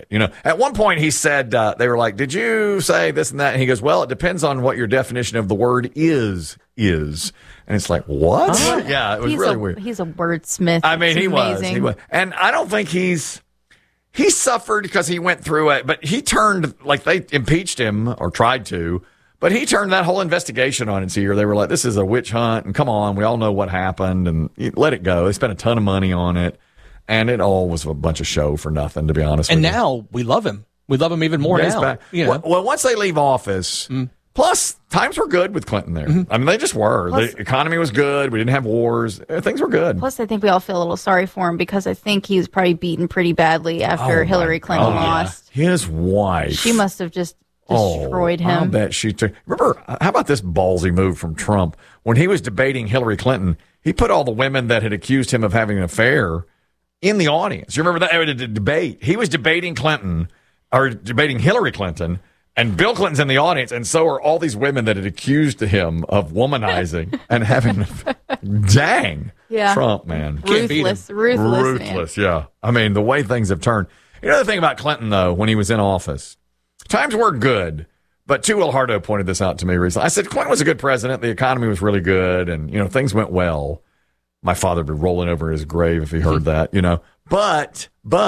You know, at one point he said, they were like, did you say this and that? And he goes, well, it depends on what your definition of the word is. And it's like, what? Yeah, it was really weird. He's a wordsmith. I mean, he was. And I don't think he suffered because he went through it, but he turned, like they impeached him or tried to, but he turned that whole investigation on its ear. They were like, this is a witch hunt, and come on, we all know what happened, and let it go. They spent a ton of money on it, and it all was a bunch of show for nothing, to be honest with you. And now we love him. We love him even more now. You know? Well, once they leave office, plus times were good with Clinton there. I mean, they just were. Plus, the economy was good. We didn't have wars. Things were good. Plus, I think we all feel a little sorry for him because I think he was probably beaten pretty badly after Hillary Clinton lost. His wife. She must have just destroyed him. I bet she took. Remember, how about this ballsy move from Trump? When he was debating Hillary Clinton, he put all the women that had accused him of having an affair in the audience. You remember that? The debate. He was debating Hillary Clinton, and Bill Clinton's in the audience, and so are all these women that had accused him of womanizing and having. Dang. Yeah. Trump, man. Ruthless, man. Yeah. I mean, the way things have turned. You know the thing about Clinton, though, when he was in office, times were good, but Tu Ilhardo pointed this out to me recently. I said, Clinton was a good president. The economy was really good, and, you know, things went well. My father would be rolling over his grave if he heard that, you know. But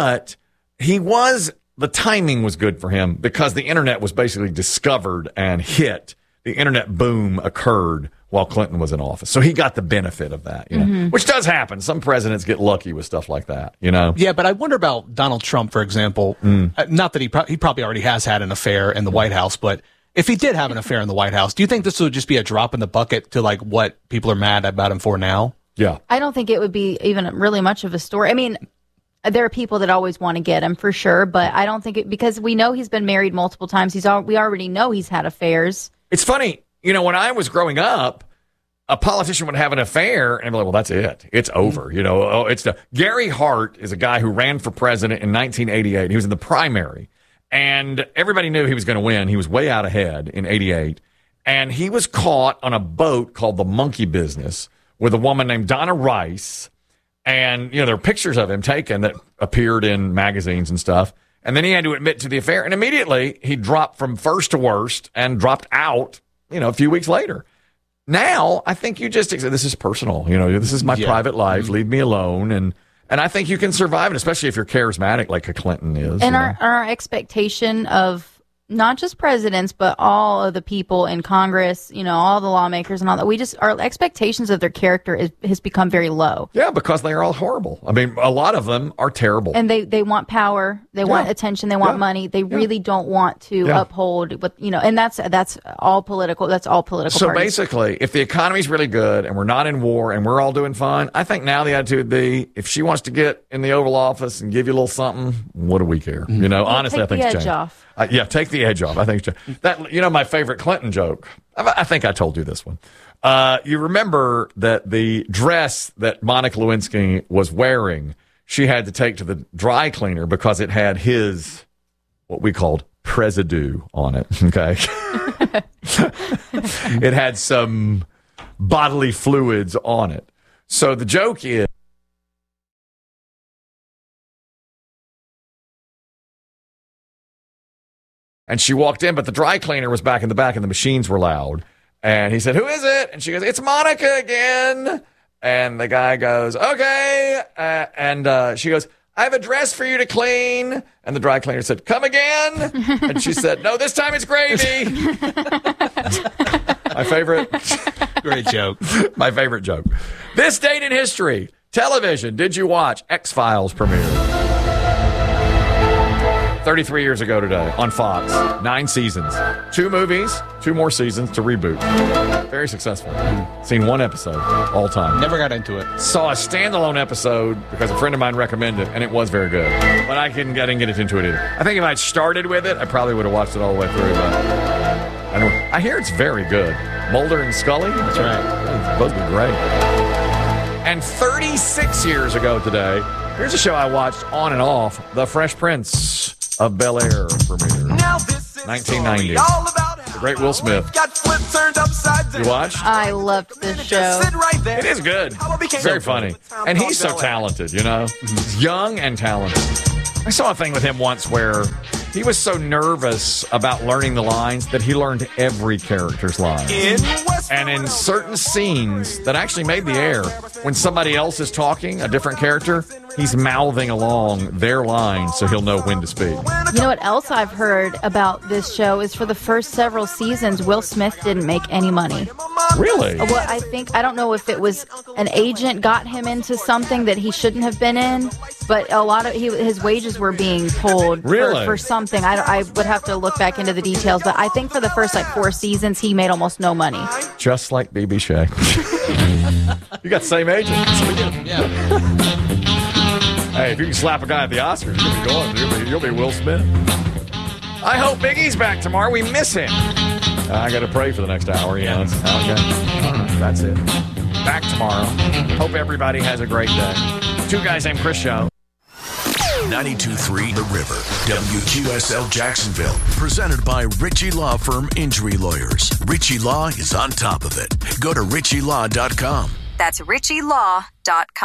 the timing was good for him because the internet was basically discovered and hit. The internet boom occurred while Clinton was in office. So he got the benefit of that, you know, which does happen. Some presidents get lucky with stuff like that, you know. Yeah, but I wonder about Donald Trump, for example. Not that he probably already has had an affair in the White House, but if he did have an affair in the White House, do you think this would just be a drop in the bucket to like what people are mad about him for now? Yeah. I don't think it would be even really much of a story. I mean, there are people that always want to get him for sure, but I don't think it, because we know he's been married multiple times. We already know he's had affairs. It's funny, you know, when I was growing up, a politician would have an affair and be like, well, that's it. It's over. You know, Gary Hart is a guy who ran for president in 1988. He was in the primary, and everybody knew he was going to win. He was way out ahead in 88, and he was caught on a boat called the Monkey Business with a woman named Donna Rice. And, you know, there are pictures of him taken that appeared in magazines and stuff. And then he had to admit to the affair. And immediately he dropped from first to worst and dropped out, you know, a few weeks later. Now, I think you just, this is personal. You know, this is my private life. Leave me alone. And I think you can survive it, especially if you're charismatic like a Clinton is. And our expectation of not just presidents, but all of the people in Congress, you know, all the lawmakers and all that. Our expectations of their character has become very low. Yeah, because they are all horrible. I mean, a lot of them are terrible. And they want power, they want attention, they want money. They really don't want to uphold what, you know, and that's all political. That's all political So parties. basically, if the economy's really good and we're not in war and we're all doing fine, I think now the attitude would be, if she wants to get in the Oval Office and give you a little something, what do we care? You know, honestly, I think it's changed. Take the edge off. Take the edge off. I think that, you know, my favorite Clinton joke. I think I told you this one. You remember that the dress that Monica Lewinsky was wearing, she had to take to the dry cleaner because it had his, what we called residue on it. Okay. It had some bodily fluids on it. So the joke is, and she walked in, but the dry cleaner was back in the back and the machines were loud. And he said, who is it? And she goes, it's Monica again. And the guy goes, okay. And she goes, I have a dress for you to clean. And the dry cleaner said, come again. And she said, no, this time it's gravy. My favorite. Great joke. My favorite joke. This date in history. Television. Did you watch X-Files premiere? 33 years ago today on Fox. 9 seasons. 2 movies, 2 more seasons to reboot. Very successful. Seen 1 episode all time. Never got into it. Saw a standalone episode because a friend of mine recommended it, and it was very good. But I didn't get into it either. I think if I'd started with it, I probably would have watched it all the way through. But I hear it's very good. Mulder and Scully? That's right. It's supposed to be great. And 36 years ago today, here's a show I watched on and off, The Fresh Prince of Bel-Air premiere. 1990. The great Will Smith. You watched? I loved this show. It is good. It's very funny. And he's so talented, you know? He's young and talented. I saw a thing with him once where he was so nervous about learning the lines that he learned every character's line. And in certain scenes that actually made the air, when somebody else is talking, a different character, he's mouthing along their line so he'll know when to speak. You know what else I've heard about this show is for the first several seasons, Will Smith didn't make any money. Really? Well, I don't know if it was an agent got him into something that he shouldn't have been in, but a lot of his wages were being pulled for something. I would have to look back into the details, but I think for the first 4 seasons, he made almost no money. Just like B.B. Shea. You got the same agent. Yeah. Hey, if you can slap a guy at the Oscars, you'll be going. You'll be Will Smith. I hope Big E's back tomorrow. We miss him. I got to pray for the next hour. You know, that's how it goes. All right, that's it. Back tomorrow. Hope everybody has a great day. Two Guys Named Chris show. 92.3 The River, WQSL Jacksonville. Presented by Ritchie Law Firm Injury Lawyers. Ritchie Law is on top of it. Go to ritchielaw.com. That's ritchielaw.com.